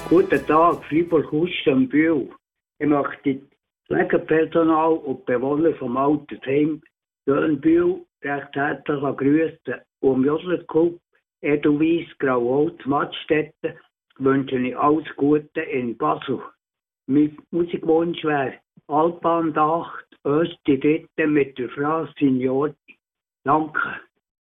Guten Tag, Freiburg-Hustenbühl. Ich möchte das Pflegepersonal und die Bewohner vom Altersheim Dönbühl recht herzlich grüßen. Und im Jodlerclub Edelweiss Grauholz Mattstetten wünsche ich alles Gute in Basel. Mein Musikwunsch wäre Alban 8, Östi Ritte mit der Frau Signori. Danke.